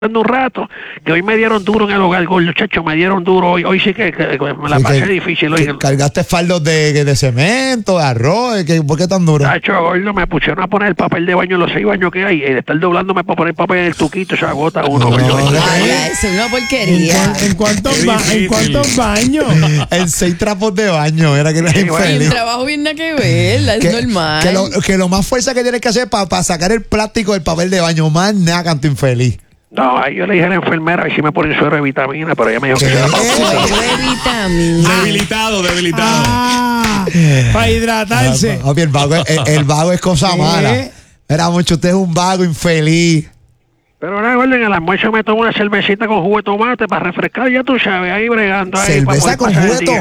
un rato, que hoy me dieron duro en el hogar, gordo, chacho, me dieron duro hoy sí que me la pasé difícil hoy. Cargaste faldos de cemento, de arroz, ¿por qué tan duro? Chacho, gordo, me pusieron a poner el papel de baño en los 6 baños que hay, y de estar doblándome para poner papel en el tuquito, se agota uno, gordo. Ay, eso es una porquería. ¿En cuántos baños? En 6 trapos de baño, era que eres Sí, bueno. Y infeliz. un trabajo bien nada que ver, es normal. Que lo más fuerza que tienes que hacer para sacar el plástico del papel de baño, más nada, canto infeliz. No, ahí yo le dije a la enfermera a ver si me ponen suero de vitamina, pero ella me dijo que ¿Qué? se la Suero de vitamina. Debilitado. Para hidratarse. Papi, el vago es cosa ¿Qué? mala. Mira, mucho, usted es un vago infeliz. Pero ahora, gordo, en el almuerzo me tomo una cervecita con jugo de tomate para refrescar, ya tú sabes, ahí bregando. Ahí, Cerveza para poder con pasar jugo el de día.